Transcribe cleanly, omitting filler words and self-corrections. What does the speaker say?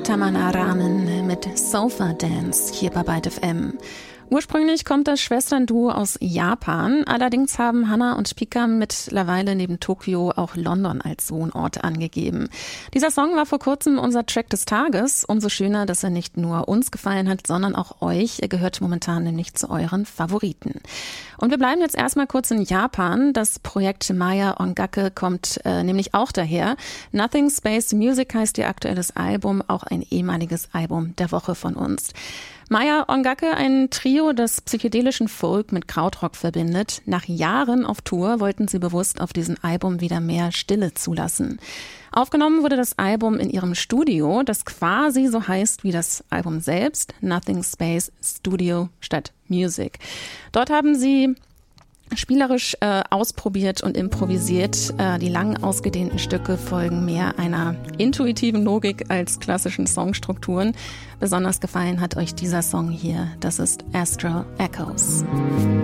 Tamana Ramen mit Sofa Dance hier bei Byte FM. Ursprünglich kommt das Schwesternduo aus Japan, allerdings haben Hana und Pika mittlerweile neben Tokio auch London als Wohnort angegeben. Dieser Song war vor kurzem unser Track des Tages. Umso schöner, dass er nicht nur uns gefallen hat, sondern auch euch. Er gehört momentan nämlich zu euren Favoriten. Und wir bleiben jetzt erstmal kurz in Japan. Das Projekt Maya Ongake kommt nämlich auch daher. Nothing Space Music heißt ihr aktuelles Album, auch ein ehemaliges Album der Woche von uns. Maya Ongake, ein Trio, das psychedelischen Folk mit Krautrock verbindet. Nach Jahren auf Tour wollten sie bewusst auf diesem Album wieder mehr Stille zulassen. Aufgenommen wurde das Album in ihrem Studio, das quasi so heißt wie das Album selbst, Nothing Space Studio statt Music. Dort haben sie spielerisch ausprobiert und improvisiert. Die lang ausgedehnten Stücke folgen mehr einer intuitiven Logik als klassischen Songstrukturen. Besonders gefallen hat euch dieser Song hier. Das ist Astral Echoes.